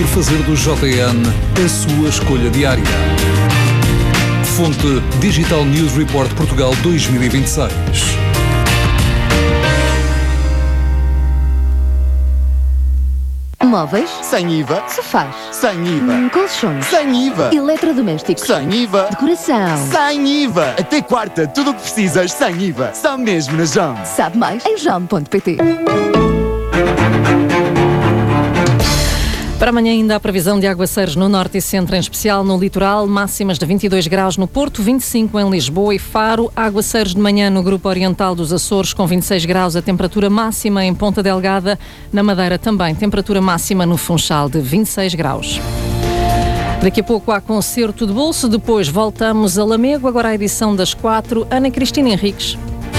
Fazer do JN a sua escolha diária. Fonte Digital News Report Portugal 2026. Móveis? Sem IVA. Sofás? Sem IVA. Colchões? Sem IVA. Eletrodomésticos? Sem IVA. Decoração? Sem IVA. Até quarta, tudo o que precisas sem IVA. Só mesmo na JOM. Sabe mais em jom.pt. Para amanhã ainda há previsão de aguaceiros no norte e centro, em especial no litoral, máximas de 22 graus no Porto, 25 em Lisboa e Faro, aguaceiros de manhã no grupo oriental dos Açores com 26 graus, a temperatura máxima em Ponta Delgada, na Madeira também, temperatura máxima no Funchal de 26 graus. Daqui a pouco há concerto de bolso, depois voltamos a Lamego, agora a edição das 4, Ana Cristina Henriques.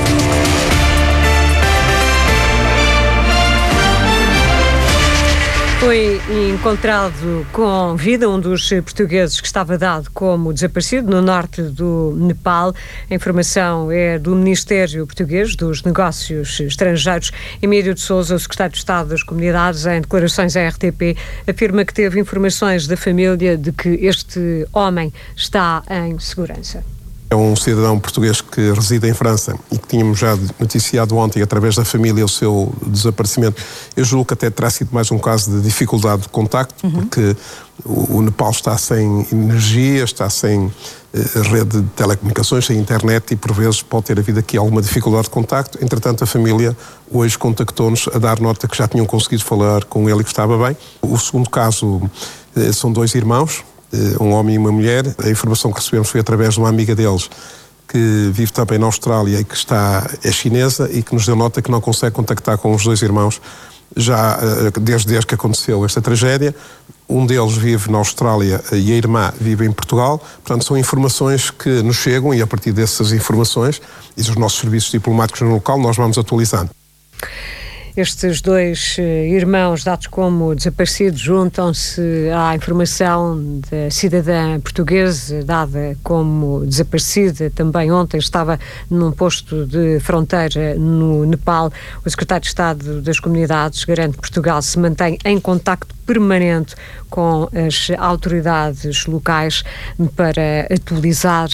Foi encontrado com vida um dos portugueses que estava dado como desaparecido no norte do Nepal. A informação é do Ministério Português dos Negócios Estrangeiros. Emílio de Sousa, o secretário de Estado das Comunidades, em declarações à RTP, afirma que teve informações da família de que este homem está em segurança. É um cidadão português que reside em França e que tínhamos já noticiado ontem, através da família, o seu desaparecimento. Eu julgo que até terá sido mais um caso de dificuldade de contacto, porque o Nepal está sem energia, está sem rede de telecomunicações, sem internet e, por vezes, pode ter havido aqui alguma dificuldade de contacto. Entretanto, a família hoje contactou-nos a dar nota que já tinham conseguido falar com ele e que estava bem. O segundo caso são dois irmãos, um homem e uma mulher. A informação que recebemos foi através de uma amiga deles que vive também na Austrália e que é chinesa e que nos deu nota que não consegue contactar com os dois irmãos já desde que aconteceu esta tragédia. Um deles vive na Austrália e a irmã vive em Portugal. Portanto, são informações que nos chegam e a partir dessas informações e dos nossos serviços diplomáticos no local nós vamos atualizando. Estes dois irmãos dados como desaparecidos juntam-se à informação da cidadã portuguesa dada como desaparecida. Também ontem estava num posto de fronteira no Nepal. O secretário de Estado das Comunidades garante que Portugal se mantém em contacto permanente com as autoridades locais para atualizar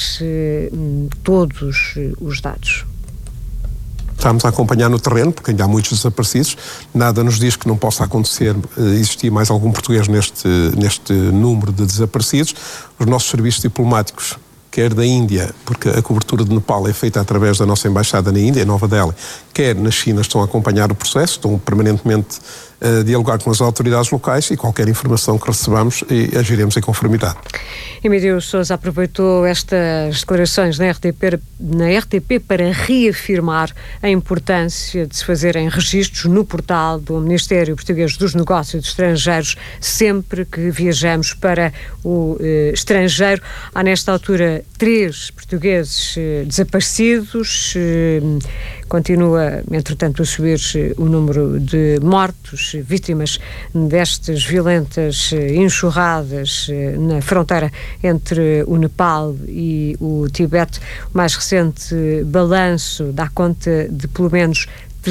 todos os dados. Estamos a acompanhar no terreno, porque ainda há muitos desaparecidos. Nada nos diz que não possa acontecer, existir mais algum português neste número de desaparecidos. Os nossos serviços diplomáticos, quer da Índia, porque a cobertura de Nepal é feita através da nossa embaixada na Índia, em Nova Delhi, quer na China, estão a acompanhar o processo, estão permanentemente a dialogar com as autoridades locais e qualquer informação que recebamos agiremos em conformidade. Emílio Sousa aproveitou estas declarações na RTP para reafirmar a importância de se fazerem registros no portal do Ministério Português dos Negócios Estrangeiros sempre que viajamos para o estrangeiro. Há nesta altura 3 portugueses desaparecidos. Continua, entretanto, a subir o número de mortos, vítimas destas violentas enxurradas na fronteira entre o Nepal e o Tibete. O mais recente balanço dá conta de pelo menos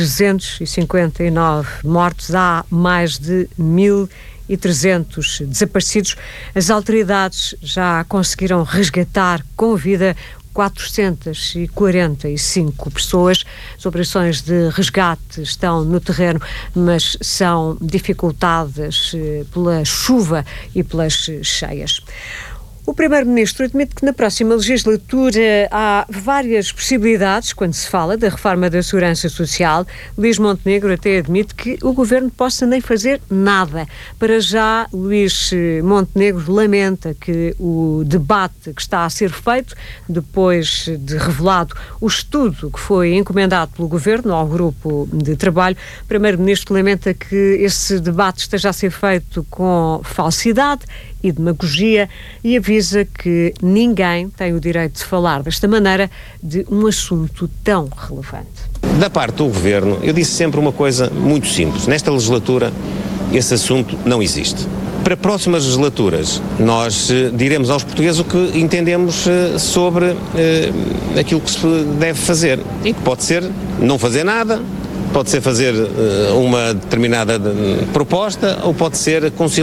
359 mortos. Há mais de 1.300 desaparecidos. As autoridades já conseguiram resgatar com vida 445 pessoas. As operações de resgate estão no terreno, mas são dificultadas pela chuva e pelas cheias. O Primeiro-Ministro admite que na próxima legislatura há várias possibilidades quando se fala da reforma da Segurança Social. Luís Montenegro até admite que o Governo possa nem fazer nada. Para já, Luís Montenegro lamenta que o debate que está a ser feito, depois de revelado o estudo que foi encomendado pelo Governo ao grupo de trabalho, o Primeiro-Ministro lamenta que esse debate esteja a ser feito com falsidade e demagogia e avisa que ninguém tem o direito de falar desta maneira de um assunto tão relevante. Da parte do Governo, eu disse sempre uma coisa muito simples. Nesta legislatura, esse assunto não existe. Para próximas legislaturas, nós diremos aos portugueses o que entendemos sobre aquilo que se deve fazer. E que pode ser não fazer nada, pode ser fazer uma determinada proposta ou pode ser conciliar